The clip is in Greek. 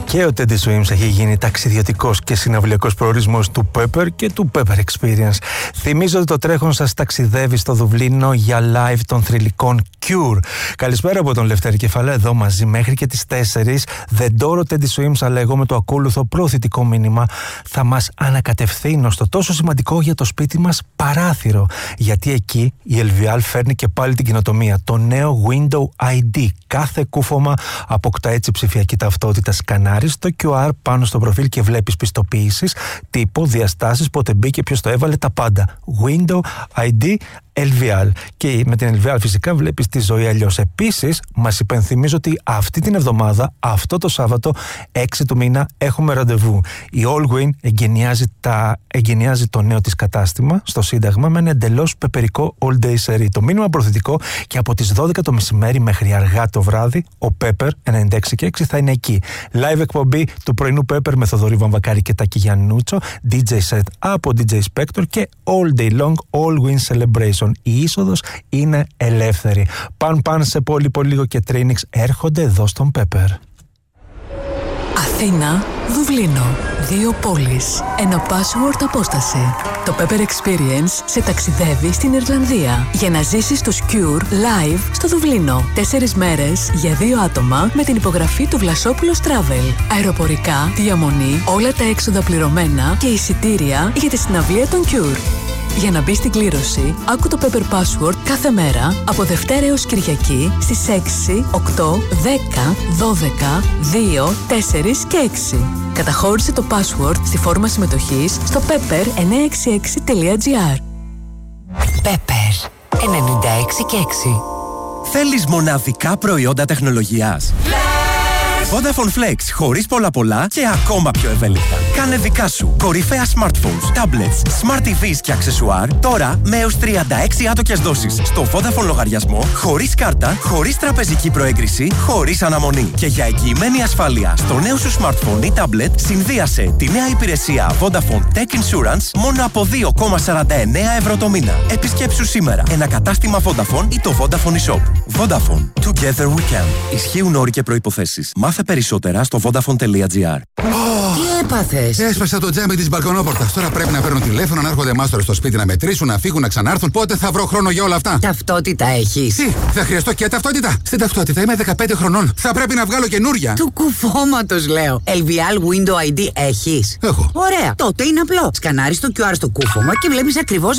Και ο Teddy Swims έχει γίνει ταξιδιωτικός και συναυλιακός προορισμός του Pepper και του Pepper Experience. Θυμίζω ότι το τρέχον σας ταξιδεύει στο Δουβλίνο για live των θρυλικών Cure. Καλησπέρα από τον Λευτέρη Κεφαλά, εδώ μαζί μέχρι και τις 4. Δεν τώρα Teddy Swims, αλλά εγώ με το ακόλουθο προωθητικό μήνυμα θα μας ανακατευθύνω στο τόσο σημαντικό για το σπίτι μας παράθυρο. Γιατί εκεί η LVL φέρνει και πάλι την καινοτομία, το νέο Window ID. Κάθε κούφωμα αποκτά έτσι ψηφιακή ταυτότητα. Σκανάρεις το QR πάνω στο προφίλ και βλέπεις πιστοποίησεις, τύπο, διαστάσεις, πότε μπήκε, ποιος το έβαλε, τα πάντα. Window ID LVL. Και με την LVL φυσικά βλέπεις τη ζωή αλλιώς. Επίσης, μας υπενθυμίζω ότι αυτή την εβδομάδα, αυτό το Σάββατο, 6 του μήνα, έχουμε ραντεβού. Η Allwyn εγκαινιάζει το νέο της κατάστημα στο Σύνταγμα με ένα εντελώς πεπερικό all day series. Το μήνυμα προθετικό, και από τις 12 το μεσημέρι μέχρι αργά το βράδυ, ο Pepper 96 και 6 θα είναι εκεί. Live εκπομπή του πρωινού Pepper με Θοδωρή Βαμβακάρη και Τάκη Γιαννούτσο, DJ set από DJ Spector και all day long Allwyn celebration. Η είσοδος είναι ελεύθερη. Παν σε πολύ λίγο και Trinix έρχονται εδώ στον Pepper. Αθήνα, Δουβλίνο. 2 πόλεις. Ένα password απόσταση. Το Pepper Experience σε ταξιδεύει στην Ιρλανδία για να ζήσεις το Cure live στο Δουβλίνο. 4 μέρες για 2 άτομα με την υπογραφή του Βλασόπουλος Travel. Αεροπορικά, διαμονή, όλα τα έξοδα πληρωμένα και εισιτήρια για τη συναυλία των Cure. Για να μπει στην κλήρωση, άκου το Pepper Password κάθε μέρα από Δευτέρα έως Κυριακή στις 6, 8, 10, 12, 2, 4 και 6. Καταχώρησε το password στη φόρμα συμμετοχής στο pepper966.gr. Pepper 96 και 6. Θέλεις μοναδικά προϊόντα τεχνολογίας? Vodafone Flex, χωρίς πολλά και ακόμα πιο ευέλικτα. Κάνε δικά σου κορυφαία smartphones, tablets, smart TVs και αξεσουάρ τώρα με έως 36 άτοκες δόσεις στο Vodafone λογαριασμό, χωρίς κάρτα, χωρίς τραπεζική προέγκριση, χωρίς αναμονή. Και για εγγυημένη ασφάλεια στο νέο σου smartphone ή tablet, συνδύασε τη νέα υπηρεσία Vodafone Tech Insurance μόνο από 2,49 ευρώ το μήνα. Επισκέψου σήμερα ένα κατάστημα Vodafone ή το Vodafone eShop. Vodafone. Together we can. Ισχύουν όροι και προϋποθέσεις. Μάθε περισσότερα στο vodafone.gr. Τι έπαθες? Έσπασα το τζάμι της μπαλκονόπορτας. Τώρα πρέπει να παίρνω τηλέφωνο, να έρχονται μάστορες στο σπίτι να μετρήσουν, να φύγουν, να ξανάρθουν. Πότε θα βρω χρόνο για όλα αυτά? Ταυτότητα έχεις? Τι, θα χρειαστώ και ταυτότητα? Στην ταυτότητα είμαι 15 χρονών. Θα πρέπει να βγάλω καινούρια. Του κουφώματος λέω. LVL Window ID έχεις? Έχω. Ωραία. Τότε είναι απλό. Σκανάρεις το QR στο κούφωμα και βλέπεις ακριβώς